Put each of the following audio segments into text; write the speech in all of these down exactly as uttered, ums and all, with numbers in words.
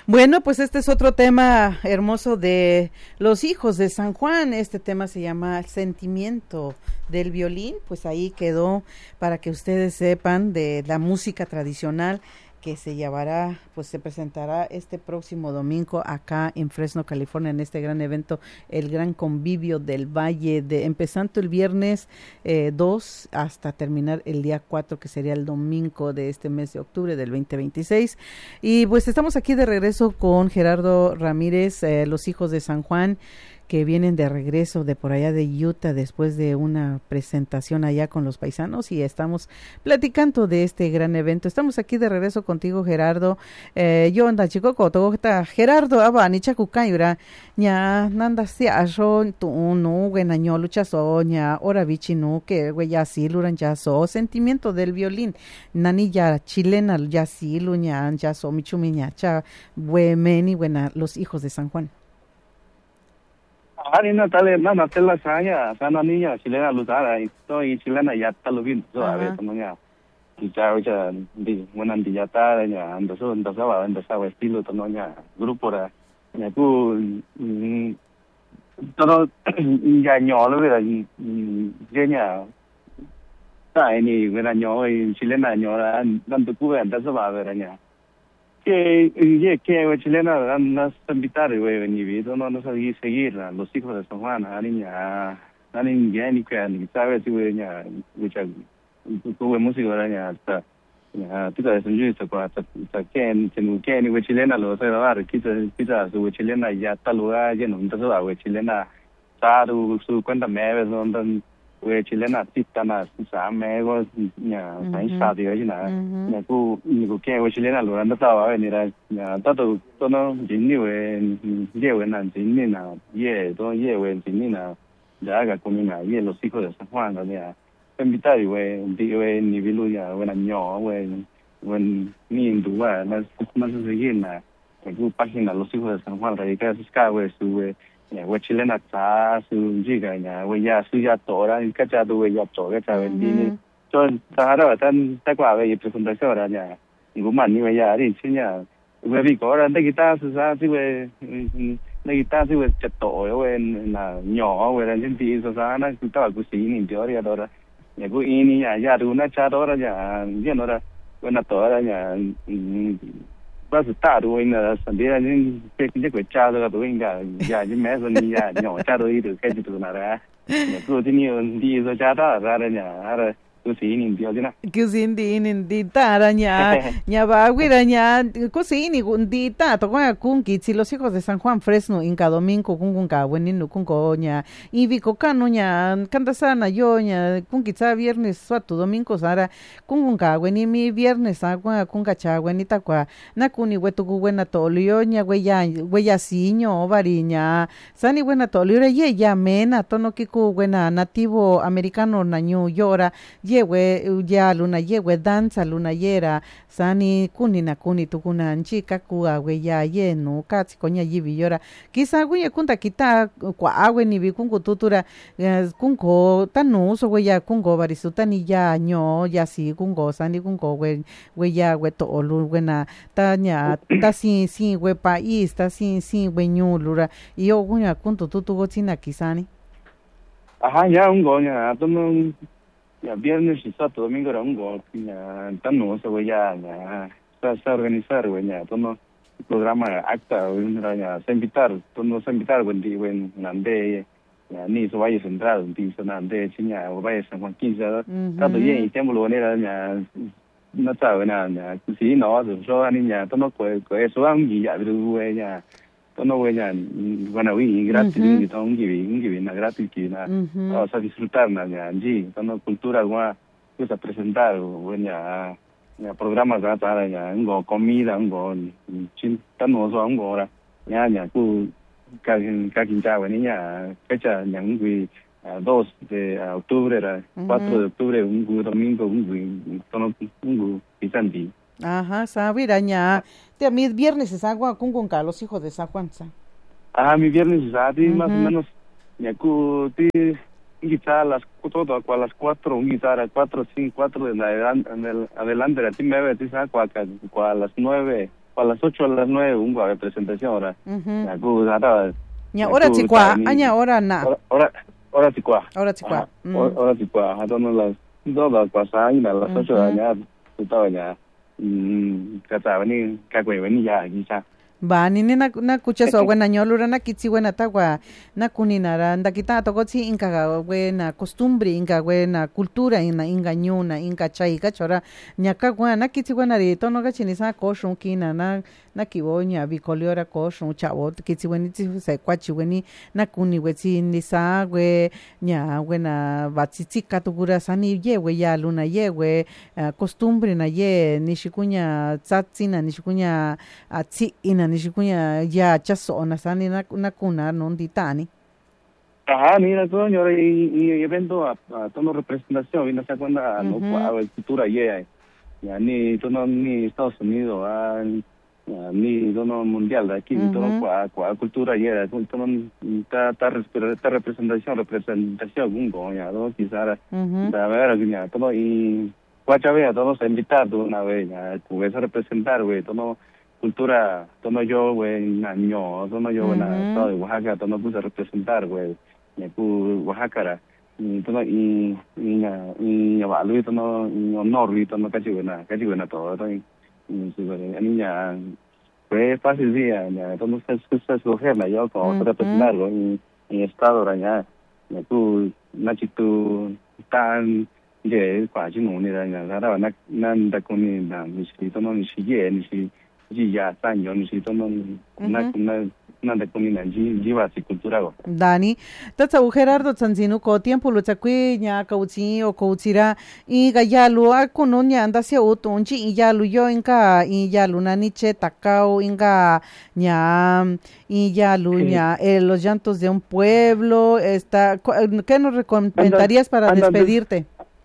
Bueno, pues este es otro tema hermoso de los hijos de San Juan. Este tema se llama Sentimiento del Violín. Pues ahí quedó para que ustedes sepan de la música tradicional que se llevará, pues se presentará este próximo domingo acá en Fresno, California, en este gran evento, el Gran Convivio del Valle, de empezando el viernes eh, dos hasta terminar el día cuatro, que sería el domingo de este mes de octubre del veinte veintiséis. Y pues estamos aquí de regreso con Gerardo Ramírez, eh, los hijos de San Juan, que vienen de regreso de por allá de Utah después de una presentación allá con los paisanos, y estamos platicando de este gran evento. Estamos aquí de regreso contigo, Gerardo. Eh, yo anda chico koto está Gerardo aba ni chakukayura ña nanda si ajo tu no buena ño lucha so ña ora bichi no que we ya si luran ya so sentimiento del violín nani ya chilena ya si luña ya so michumiña cha buemeni buena los hijos de San Juan. Hari na tale na na tela saya sana niya chilena lutara ito i chilena ya talubin so ave tononya kita uja di monan di yata nya ando so ando sawa ando sawa estilo tononya grupo ra nya ku tono ya nyo lo vera je nya tai ni vera nyo chilena nyo ra dan tu ku ando sawa vera nya que ye que chilena nas invitar we ni vi no no sabía seguir los hijos de San Juan a niña a niña ni que ni sabe si we nya mucha tuve música nya hasta tú sabes yo esto para hasta que en que ni we chilena lo se va quita quita su chilena ya tal lugar lleno entonces va we chilena saru su cuenta me donde we chilena titana sa me go nya sai sa de ina nya ku ni ku ke we chilena lo ran ta wa ni ra nya ta to to no jin ni we ye we nan jin ni na ye to ye we jin ni na ya ga ku ni na ye los hijos de San Juan ya invitar we di we ni vi lu ya we na nyo we when ni ndu wa na na se yin na ku página los hijos de San Juan radica ska we su we ya we chilena ta su jiga ya we ya su ya tora ka cha do we ya to ka cha we ni cho ta ra tan ta kwa we presentación ra ya ngu man ni we ya ri chin ya we vi ko ra ta guitar su sa si we na guitar si we cha to we na nhỏ we ra chin ti so sa na ku ta ku si ni dio ya do ra ya ku i ni ya ya du na cha do ra ya ya no ra we na to ra ya ba su ta do ina san de ni pe ni ko cha do do inga ya ni me so ni ya nhỏ cha do i do ke tu na ra ya ku ti ni di so cha da ra ra ya ara ku si ni dio na ku si ni ni di ta ra nya nya ba wi ra nya ku si ni gun di ta to kwa kun ki si los hijos de San Juan Fresno inka domingo kun kun ka wen ni kun ko nya i vi ko kanu nya kanta sana yo nya kun ki sa viernes sa tu domingo sara kun kun ka wen ni mi viernes sa kwa kun ka cha wen ni ta kwa na kun ni wetu ku wen na to lio nya we ya we ya si nyo bari nya sani wen na to lio ye ya mena to no ki ku wen na nativo americano na nyu yora yewe ya luna yewe danza luna yera sani kuni na kuni tukuna nchika kuwa we ya yenu katsi konya yivi yora kisa guye kunta kita kwa awe ni bikungu tutura kunko tanu so we ya kungo barisuta ni ya nyo ya si kungo sani kungo we we ya we to olu we na tanya ta si si we país ta si si we nyu lura yo gunya kuntu tutu gotina kisani ajá ya un gonya tomo ya viernes y sábado domingo era un go ya tan no se ya ya está organizar ya tomo programa acta ya se invitar tomo se invitar buen día buen nande ya ni so vaya central di so nande chinya o vaya San Juan quince tanto bien y tiempo lo era ya no sabe nada ya si no so ani ya tomo ko ko eso ang ya du ya tono buena bueno y gratis y todo un giving giving gratis que na vamos a disfrutar na ya allí tono cultura alguna pues a presentar buena ya programas da para ya ngo comida ngo chin tano so ngo ra ya ya ku ka ka quinta buena ya fecha yang wi dos de octubre era cuatro de octubre un domingo un tono un pisandi. Ajá, sabiraña. Te mi viernes es agua con con los hijos de San Juan. Ah, mi viernes es así, más o menos. Ya ku ti guitarra a las todo a las cuatro, un guitarra a cuatro, cinco, cuatro de adelante, adelante, a ti me ves, a las nueve a las ocho a las nueve un guay presentación ahora ya ku ada ya ora chikwa aña ora na ora ora chikwa ora chikwa ora chikwa hado no las dos las pasadas y las ocho aña todo ya mm kata ni ka kwe ni ya quizá ba ni na na kucha so buena nyolura na kitsi buena tagua na kuninara ndakita to gotsi inka buena costumbre inka buena cultura ina ingañuna inka chai kachora nyaka buena kitsi buena ri to no gachini sa koshun kina na na kibonya bikoliora koshun chavo kitsi bueni tsi se kwachi bueni na kuni wetsi ni sa gwe nya buena batsitsi katugura sani yewe ya luna yewe costumbre na ye nishikunya tsatsina nishikunya atsi ina nishikunya ya chaso na sani na na kuna nonditani. Ajá, mira, todo yo y evento a tono representación, vino a cuando no para cultura ya, ya ni tono ni Estados Unidos, ah ni tono mundial aquí, tono para para cultura ya, tono ta ta ta representación, representación gungo ya, no quizás da ver ya, tono y cuacha vea, todos invitados una vez ya, pues a representar, güey, tono cultura, tono yo, güey, naño, tono yo, na, todo de Oaxaca, tono puse a representar, güey, me pu Oaxaca, y tono y y y ya va, Luis, tono no no Luis, tono casi buena, casi buena todo, tono y sí, güey, a niña, pues fácil día, ya, tono se se escoger, na yo como representar, güey, y estado ya, me pu nachitu tan ye, cuachi no ni da, ya, da, na na da con ni da, ni si tono ni si ye, ni si ya tan yo ni si tono na na na de comida ji jiva si cultura go Dani tatsa Gerardo Tsanzinu ko tiempo lo tsakwi nya kauchi o kauchira i gayalu a kunonya anda se utonchi i yalu yo inka i yalu nani che takao inga nya i yalu nya eh, los llantos de un pueblo está ¿qué nos recomendarías para despedirte?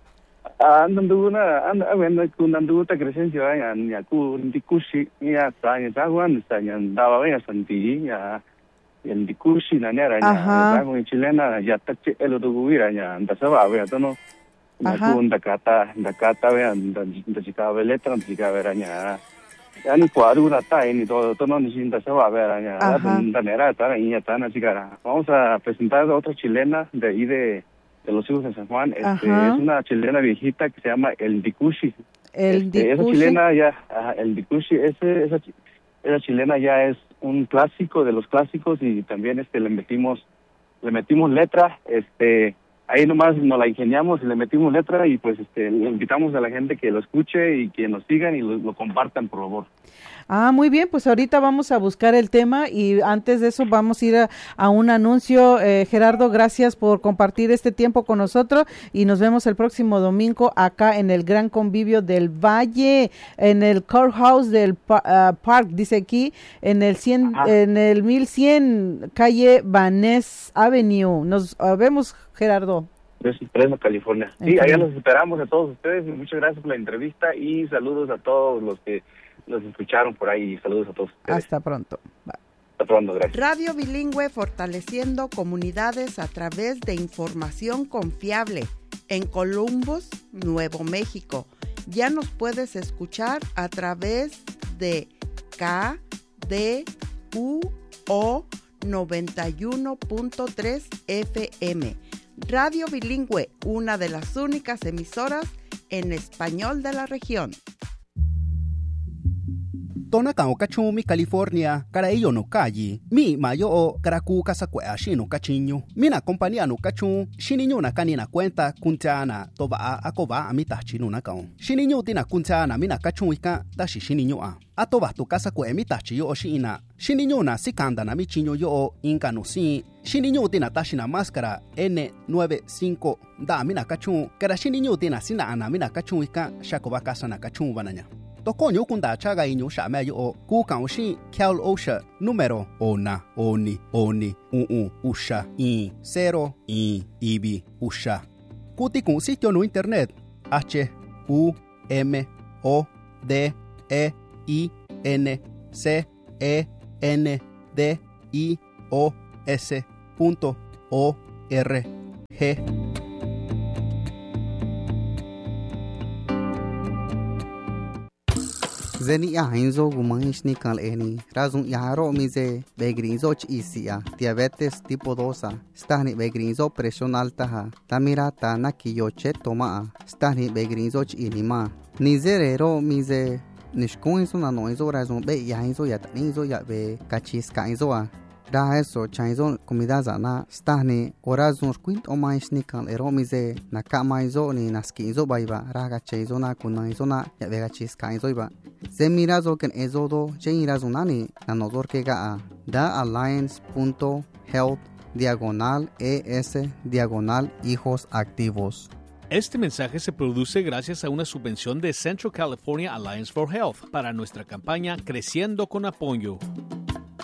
Andandu na anda bueno kundandu ta crescencio ya ya ku ndikushi ya sa ya taguan sa ya daba ya santi ya el ndikushi na nera ya tago chilena ya tache el odugura ya anda se va ya tono ya ku ndakata ndakata ya ndachika letra ndachika vera ya ya ni cuadro na ta ni todo tono ni sinda se va ver ya la nera ta ya ta na chicara vamos a presentar a otra chilena de ahí de de los hijos de San Juan, este, es una chilena viejita que se llama El Dikushi. El este, Dikushi. Esa chilena ya, ajá, el Dikushi, ese, esa, esa chilena ya es un clásico de los clásicos y también este le metimos, le metimos letra, este, ahí nomás nos la ingeniamos y le metimos letra y pues este le invitamos a la gente que lo escuche y que nos sigan y lo, lo compartan por favor. Ah, muy bien, pues ahorita vamos a buscar el tema y antes de eso vamos a ir a, a un anuncio. Eh, Gerardo, gracias por compartir este tiempo con nosotros y nos vemos el próximo domingo acá en el Gran Convivio del Valle, en el Courthouse del uh, Park, dice aquí, en el cien, en el mil cien calle Vaness Avenue. Nos uh, vemos, Gerardo. Fresno, California. Sí, allá los esperamos a todos ustedes. Muchas gracias por la entrevista y saludos a todos los que nos escucharon por ahí. Saludos a todos ustedes. Hasta pronto. Bye. Hasta pronto, gracias. Radio Bilingüe, fortaleciendo comunidades a través de información confiable. En Columbus, Nuevo México. Ya nos puedes escuchar a través de K D U O noventa y uno punto tres F M. Radio Bilingüe, una de las únicas emisoras en español de la región. Tona kao kachumi California, cara iyo no kayi, mi mayo o karaku kasakwea shino kachinyo. Mina compañía no kachu, shiniño na kanina cuenta kuntana, toba akoba amita chino na kao. Shiniño tina kuntana mina kachu ika, tashi shiniño a. Atoba tu kasakwe emita chiyo o shina. Shiniño na sikanda na mi chinyo yo o inka no si. Shiniño tina tashi na máscara N noventa y cinco da mina kachu, kara shiniño tina sina ana mina kachu ika, shakoba kasa na kachu bananya. Tokonyo kunda chaga inyo shame yo o ku kaunshi Cal Osha número ona oni oni uu usha i cero i ibi usha. Kuti kun sitio no internet H U M O D E I N C E N D I O S punto O R G. Zeni ya hinzo gumangish ni kal eni. Razun yaro mize begrinzo chisia. Diabetes tipo dos. Stani begrinzo presión alta ha. Tamira ta nakiyoche toma. Stani begrinzo chinima. Nizerero mize nishkuinzo na noizo razun be yahinzo yatanizo ya be kachis kainzo a. Da eso chainzo comida zana stani orazun quint o mais ni kal ero mize nakamaizo ni naskinzo baiba raga chaizo na kunaizo na ya be kachis kainzo iba. Zemirazo ken ezodo cheirazunani na nozor que ga da alliance.health diagonal es diagonal hijos activos. Este mensaje se produce gracias a una subvención de Central California Alliance for Health para nuestra campaña Creciendo con Apoyo.